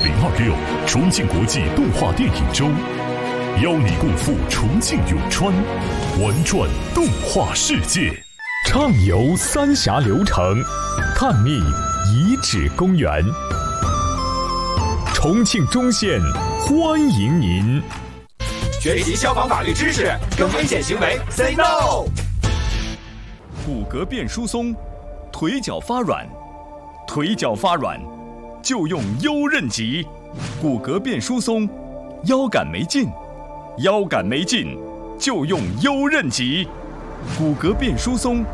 2026重庆国际动画电影周，邀你共赴重庆永川，玩转动画世界，畅游三峡流城，探秘遗址公园。重庆中县欢迎您！ 学习消防法律知识，跟危险行为 say no。 骨骼变疏松，腿脚发软，腿脚发软就用优韧极。骨骼变疏松，腰杆没劲，腰杆没劲就用优韧极。骨骼变疏松